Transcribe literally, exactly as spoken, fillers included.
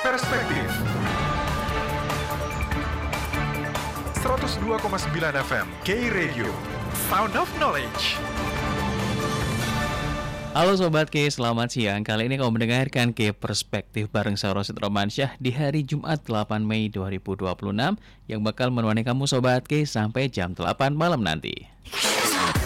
Perspektif seratus dua koma sembilan F M K-Radio, Sound of Knowledge. Halo Sobat K, selamat siang. Kali ini kamu mendengarkan K Perspektif bareng saya Rosid Romansyah di hari Jumat delapan Mei dua ribu dua puluh enam yang bakal menemani kamu Sobat K sampai jam delapan malam nanti.